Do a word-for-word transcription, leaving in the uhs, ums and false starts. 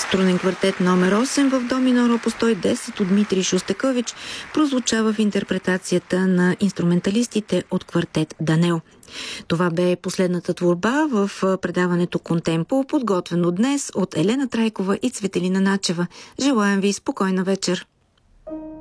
Струнен квартет номер осем в до минор опус сто и десет от Дмитрий Шостакович прозвучава в интерпретацията на инструменталистите от квартет Данел. Това бе последната творба в предаването Контемпо, подготвено днес от Елена Трайкова и Цветелина Начева. Желаем ви спокойна вечер!